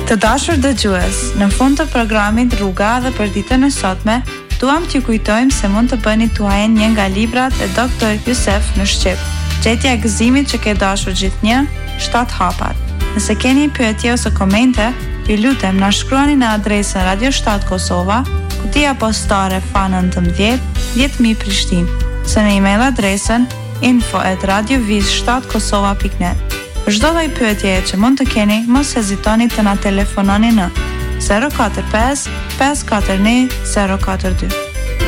Të dashur dëgjues, në fund të programit Rruga dhe për ditën e sotme, duam t'ju kujtojmë se mund të bëni tuaj një nga librat e Dr. Jusef në shqip. Gjetja e gëzimit që ke dashur gjithnjë, 7 hapat. Nëse keni pyetje ose komente, ju lutem na shkruani në adresën Radio 7 Kosova, kutia postare F19 10000 Prishtinë, ose në email adresën info@radioviz7kosova.net. Për çdo lloj pyetjeje që mund të keni, mos hezitoni të na telefononi në 045 541 042.